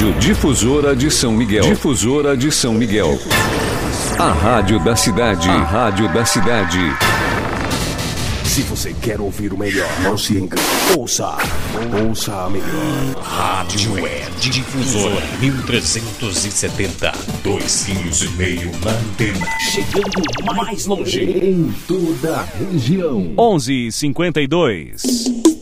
Rádio Difusora de São Miguel. Difusora de São Miguel. A rádio da cidade. A rádio da cidade. Se você quer ouvir o melhor, não se engane. Ouça a melhor. Rádio Web Difusora 1370. 2,5 kg na antena. Chegando mais longe em toda a região. 11:52.